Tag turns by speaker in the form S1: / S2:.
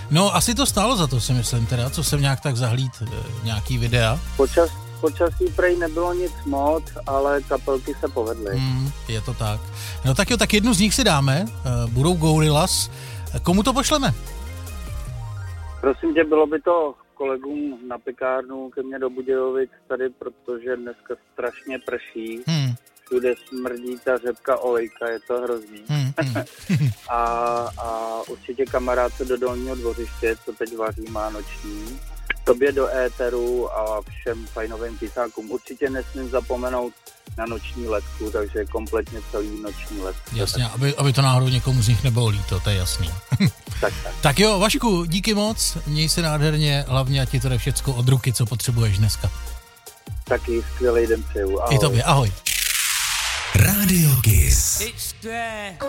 S1: No, asi to stálo za to, si myslím teda, co jsem nějak tak zahlíd nějaký videa.
S2: Počasí prej nebylo nic moc, ale kapelky se povedly.
S1: Je to tak. No tak jo, tak jednu z nich si dáme, budou Gorillaz. Komu to pošleme?
S2: Prosím tě, bylo by to kolegům na pekárnu ke mně do Budějovic tady, protože dneska strašně prší. Všude smrdí ta řepka olejka, je to hrozný. A určitě kamarádce do Dolního Dvořiště, co teď vaří, má noční. Tobě do éteru a všem fajnovým pisákům. Určitě nesmím zapomenout na noční letku, takže kompletně celý noční let.
S1: Jasně, aby to náhodou někomu z nich nebylo líto, to je jasný. Tak jo, Vašku, díky moc, měj se nádherně, hlavně ať ti to jde všecko od ruky, co potřebuješ dneska.
S2: Taky skvělý den přeju, ahoj.
S1: I tobě, ahoj.
S3: Radio Kiss.